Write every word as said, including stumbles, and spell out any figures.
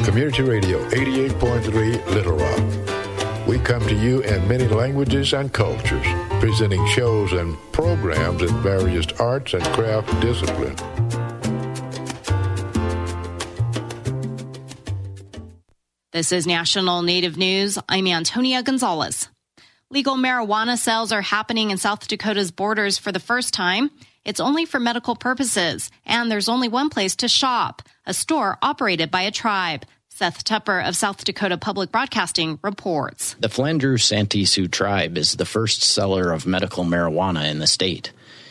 Community Radio eighty-eight point three Little Rock. We come to you in many languages and cultures, presenting shows and programs in various arts and craft disciplines. This is National Native News. I'm Antonia Gonzalez. Legal marijuana sales are happening in South Dakota's borders for the first time. It's only for medical purposes, and there's only one place to shop, a store operated by a tribe. Seth Tepper of South Dakota Public Broadcasting reports. The Flandreau Santee Sioux tribe is the first seller of medical marijuana in the state.